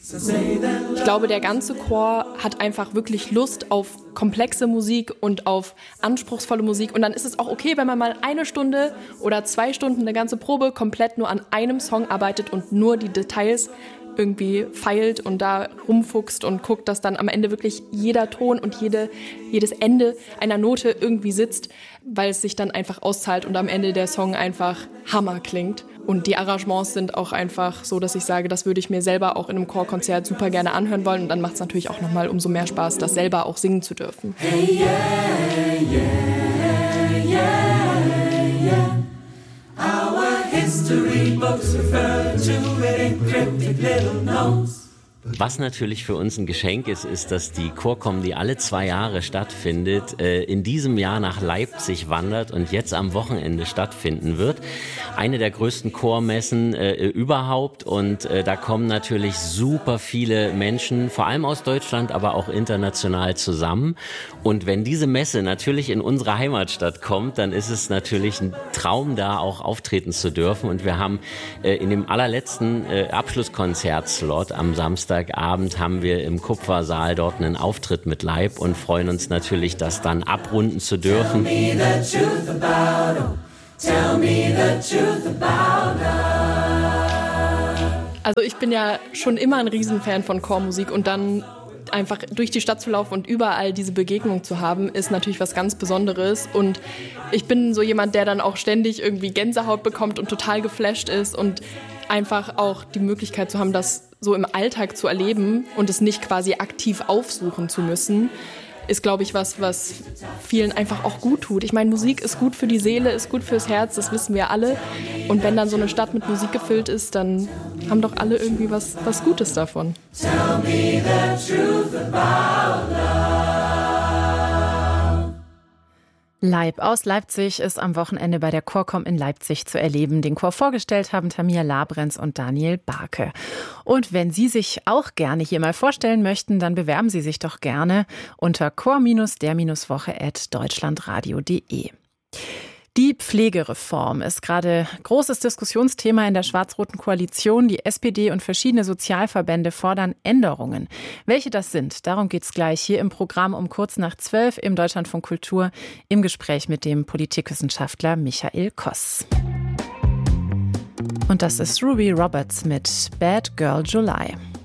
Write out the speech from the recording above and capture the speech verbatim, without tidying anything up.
Ich glaube, der ganze Chor hat einfach wirklich Lust auf komplexe Musik und auf anspruchsvolle Musik. Und dann ist es auch okay, wenn man mal eine Stunde oder zwei Stunden eine ganze Probe komplett nur an einem Song arbeitet und nur die Details irgendwie feilt und da rumfuchst und guckt, dass dann am Ende wirklich jeder Ton und jede, jedes Ende einer Note irgendwie sitzt, weil es sich dann einfach auszahlt und am Ende der Song einfach Hammer klingt. Und die Arrangements sind auch einfach so, dass ich sage, das würde ich mir selber auch in einem Chorkonzert super gerne anhören wollen. Und dann macht es natürlich auch nochmal umso mehr Spaß, das selber auch singen zu dürfen. Hey, yeah, yeah, yeah, yeah. Our history books refer to it in cryptic little notes. Was natürlich für uns ein Geschenk ist, ist, dass die Chorcom, die alle zwei Jahre stattfindet, in diesem Jahr nach Leipzig wandert und jetzt am Wochenende stattfinden wird. Eine der größten Chormessen äh, überhaupt und äh, da kommen natürlich super viele Menschen, vor allem aus Deutschland, aber auch international zusammen. Und wenn diese Messe natürlich in unsere Heimatstadt kommt, dann ist es natürlich ein Traum, da auch auftreten zu dürfen. Und wir haben äh, in dem allerletzten äh, Abschlusskonzertslot am Samstag Abend haben wir im Kupfersaal dort einen Auftritt mit Leib und freuen uns natürlich, das dann abrunden zu dürfen. Tell me the truth about them. Tell me the truth about them. Also ich bin ja schon immer ein Riesenfan von Chormusik und dann einfach durch die Stadt zu laufen und überall diese Begegnung zu haben, ist natürlich was ganz Besonderes. Und ich bin so jemand, der dann auch ständig irgendwie Gänsehaut bekommt und total geflasht ist und einfach auch die Möglichkeit zu haben, das so im Alltag zu erleben und es nicht quasi aktiv aufsuchen zu müssen, ist, glaube ich, was, was vielen einfach auch gut tut. Ich meine, Musik ist gut für die Seele, ist gut fürs Herz, das wissen wir alle. Und wenn dann so eine Stadt mit Musik gefüllt ist, dann haben doch alle irgendwie was, was Gutes davon. Tell me the truth about love. Leib aus Leipzig ist am Wochenende bei der Chorcom in Leipzig zu erleben. Den Chor vorgestellt haben Tamia Labrenz und Daniel Barke. Und wenn Sie sich auch gerne hier mal vorstellen möchten, dann bewerben Sie sich doch gerne unter chor-der-woche at deutschlandradio punkt de. Die Pflegereform ist gerade großes Diskussionsthema in der schwarz-roten Koalition. Die S P D und verschiedene Sozialverbände fordern Änderungen. Welche das sind, darum geht's gleich hier im Programm um kurz nach zwölf im Deutschlandfunk Kultur im Gespräch mit dem Politikwissenschaftler Michael Koss. Und das ist Ruby Roberts mit Bad Girl July.